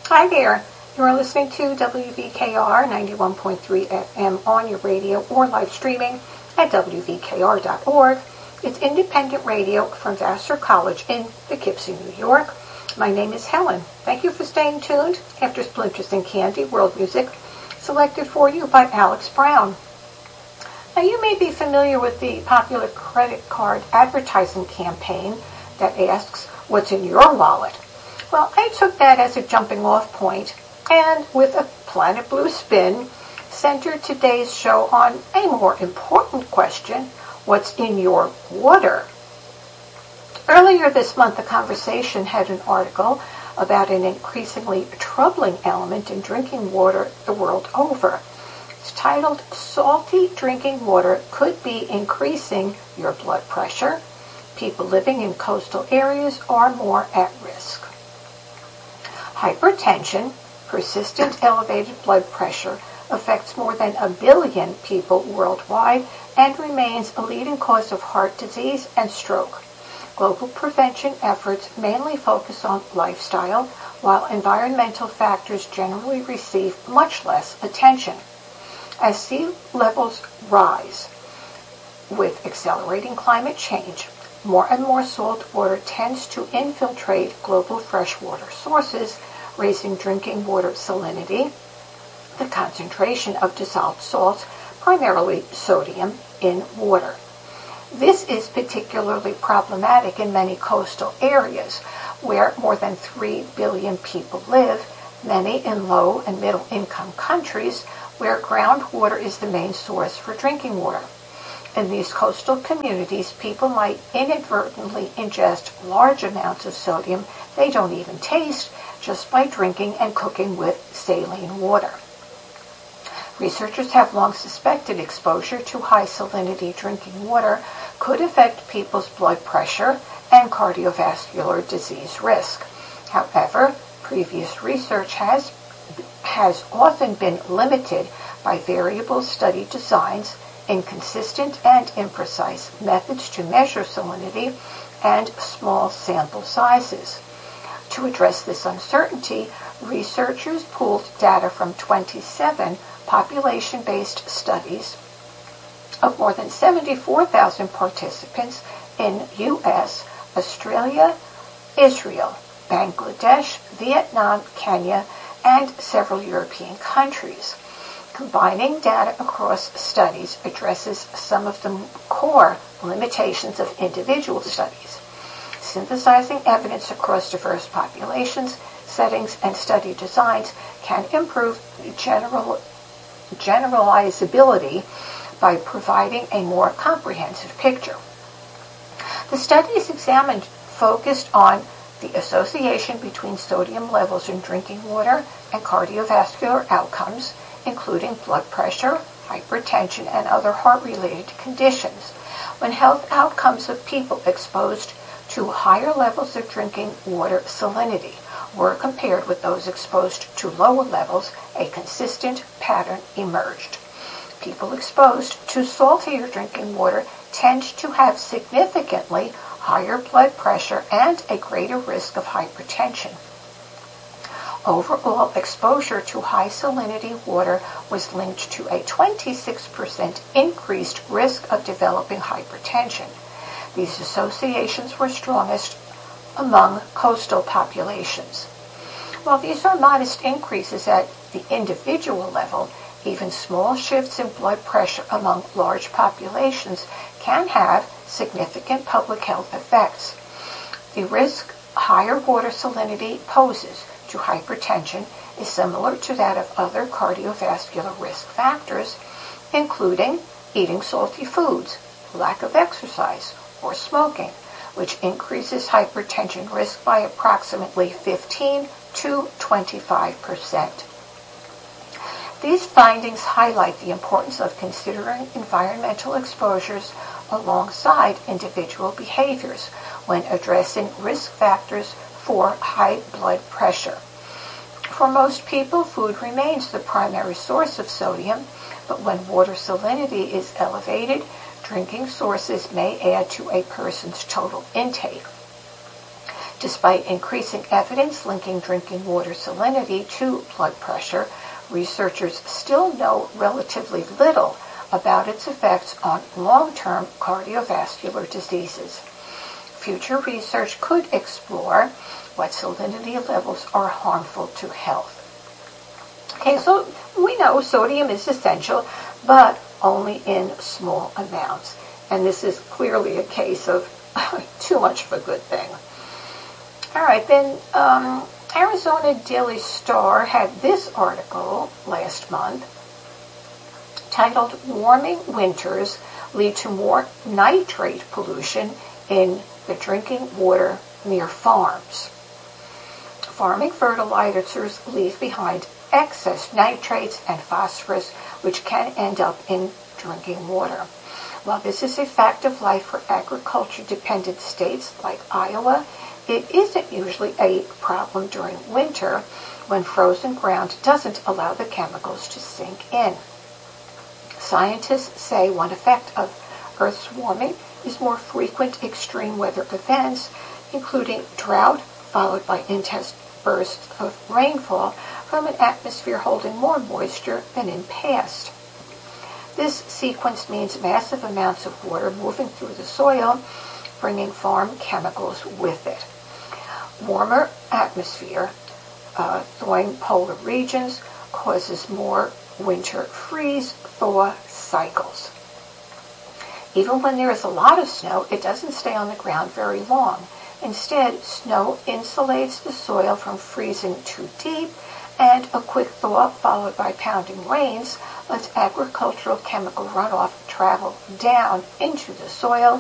Hi there. You are listening to WVKR 91.3 FM on your radio or live streaming at WVKR.org. It's independent radio from Vassar College in Poughkeepsie, New York. My name is Helen. Thank you for staying tuned after Splinters and Candy, world music, selected for you by Alex Brown. Now, you may be familiar with the popular credit card advertising campaign that asks, "What's in your wallet?" Well, I took that as a jumping off point, and with a Planet Blue spin, centered today's show on a more important question: what's in your water? Earlier this month, The Conversation had an article about an increasingly troubling element in drinking water the world over. It's titled, "Salty Drinking Water Could Be Increasing Your Blood Pressure. People living in coastal areas are more at risk." Hypertension, persistent elevated blood pressure, affects more than 1 billion people worldwide and remains a leading cause of heart disease and stroke. Global prevention efforts mainly focus on lifestyle, while environmental factors generally receive much less attention. As sea levels rise with accelerating climate change, more and more salt water tends to infiltrate global freshwater sources, raising drinking water salinity, the concentration of dissolved salts, primarily sodium, in water. This is particularly problematic in many coastal areas where more than 3 billion people live, many in low and middle income countries where groundwater is the main source for drinking water. In these coastal communities, people might inadvertently ingest large amounts of sodium they don't even taste just by drinking and cooking with saline water. Researchers have long suspected exposure to high salinity drinking water could affect people's blood pressure and cardiovascular disease risk. However, previous research has often been limited by variable study designs, inconsistent and imprecise methods to measure salinity, and small sample sizes. To address this uncertainty, researchers pooled data from 27 population-based studies of more than 74,000 participants in U.S., Australia, Israel, Bangladesh, Vietnam, Kenya, and several European countries. Combining data across studies addresses some of the core limitations of individual studies. Synthesizing evidence across diverse populations, settings, and study designs can improve generalizability by providing a more comprehensive picture. The studies examined focused on the association between sodium levels in drinking water and cardiovascular outcomes, including blood pressure, hypertension, and other heart-related conditions. When health outcomes of people exposed to higher levels of drinking water salinity were compared with those exposed to lower levels, a consistent pattern emerged. People exposed to saltier drinking water tend to have significantly higher blood pressure and a greater risk of hypertension. Overall exposure to high salinity water was linked to a 26% increased risk of developing hypertension. These associations were strongest among coastal populations. While these are modest increases at the individual level, even small shifts in blood pressure among large populations can have significant public health effects. The risk higher water salinity poses to hypertension is similar to that of other cardiovascular risk factors, including eating salty foods, lack of exercise, or smoking, which increases hypertension risk by approximately 15 to 25%. These findings highlight the importance of considering environmental exposures alongside individual behaviors when addressing risk factors for high blood pressure. For most people, food remains the primary source of sodium, but when water salinity is elevated, drinking sources may add to a person's total intake. Despite increasing evidence linking drinking water salinity to blood pressure, researchers still know relatively little about its effects on long-term cardiovascular diseases. Future research could explore what salinity levels are harmful to health. Okay, so we know sodium is essential, but only in small amounts. And this is clearly a case of too much of a good thing. All right, then Arizona Daily Star had this article last month titled "Warming Winters Lead to More Nitrate Pollution in the Drinking Water Near Farms." Farming fertilizers leave behind excess nitrates and phosphorus, which can end up in drinking water. While this is a fact of life for agriculture-dependent states like Iowa, it isn't usually a problem during winter when frozen ground doesn't allow the chemicals to sink in. Scientists say one effect of Earth's warming is more frequent extreme weather events, including drought followed by intense bursts of rainfall from an atmosphere holding more moisture than in past. This sequence means massive amounts of water moving through the soil, bringing farm chemicals with it. Warmer atmosphere, thawing polar regions, causes more winter freeze-thaw cycles. Even when there is a lot of snow, it doesn't stay on the ground very long. Instead, snow insulates the soil from freezing too deep, and a quick thaw followed by pounding rains lets agricultural chemical runoff travel down into the soil,